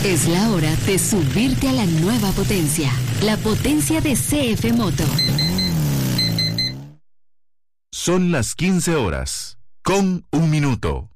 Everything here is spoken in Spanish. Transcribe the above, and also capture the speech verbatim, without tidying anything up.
Es la hora de subirte a la nueva potencia, la potencia de C F Moto. Son las quince horas, con un minuto.